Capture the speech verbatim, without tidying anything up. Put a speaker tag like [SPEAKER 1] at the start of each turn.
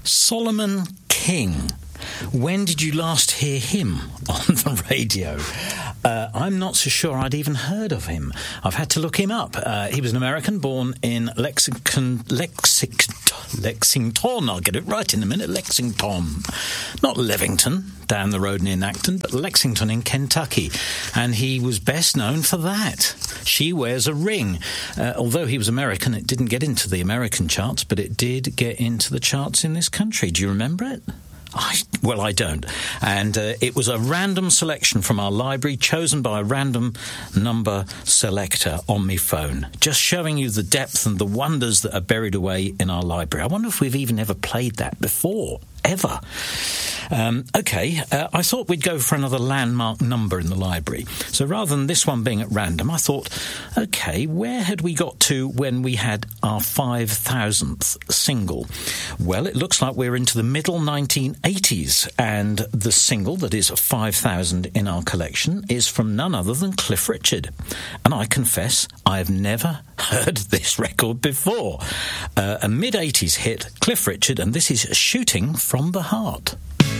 [SPEAKER 1] Solomon King. When did you last hear him on the radio? Uh, I'm not so sure I'd even heard of him. I've had to look him up. Uh, he was an American born in Lexington, Lexington, Lexington, I'll get it right in a minute, Lexington. Not Levington, down the road near Acton, but Lexington in Kentucky. And he was best known for that. She Wears a Ring. Uh, although he was American, it didn't get into the American charts, but it did get into the charts in this country. Do you remember it? I, well, I don't. And uh, it was a random selection from our library, chosen by a random number selector on my phone, just showing you the depth and the wonders that are buried away in our library. I wonder if we've even ever played that before, ever. Um, OK, uh, I thought we'd go for another landmark number in the library. So rather than this one being at random, I thought, OK, where had we got to when we had our five thousandth single? Well, it looks like we're into the middle nineteen eighties, and the single that is five thousand in our collection is from none other than Cliff Richard. And I confess, I've never heard this record before. Uh, a mid-eighties hit, Cliff Richard, and this is Shooting from the Heart.